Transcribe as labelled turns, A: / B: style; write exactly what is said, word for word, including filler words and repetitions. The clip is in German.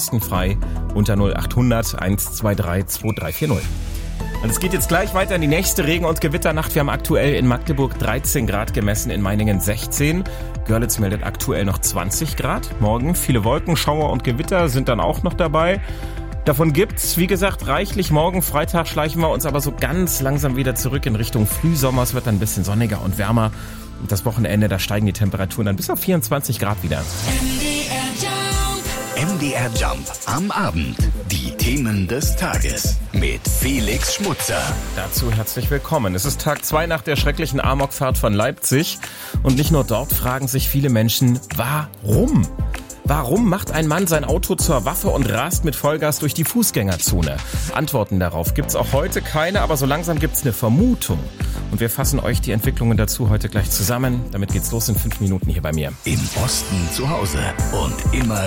A: kostenfrei unter null acht hundert eins zwei drei zwei drei vier null. Und es geht jetzt gleich weiter in die nächste Regen- und Gewitternacht. Wir haben aktuell in Magdeburg dreizehn Grad gemessen, in Meiningen sechzehn. Görlitz meldet aktuell noch zwanzig Grad. Morgen viele Wolken, Schauer und Gewitter sind dann auch noch dabei. Davon gibt's, wie gesagt, reichlich. Morgen Freitag schleichen wir uns aber so ganz langsam wieder zurück in Richtung Frühsommer. Es wird dann ein bisschen sonniger und wärmer. Und das Wochenende, da steigen die Temperaturen dann bis auf vierundzwanzig Grad wieder.
B: M D R Jump am Abend. Die Themen des Tages mit Felix Schmutzer.
A: Dazu herzlich willkommen. Es ist Tag zwei nach der schrecklichen Amokfahrt von Leipzig. Und nicht nur dort fragen sich viele Menschen, warum? Warum macht ein Mann sein Auto zur Waffe und rast mit Vollgas durch die Fußgängerzone? Antworten darauf gibt's auch heute keine, aber so langsam gibt's eine Vermutung. Und wir fassen euch die Entwicklungen dazu heute gleich zusammen. Damit geht's los in fünf Minuten hier bei mir.
B: Im Osten zu Hause und immer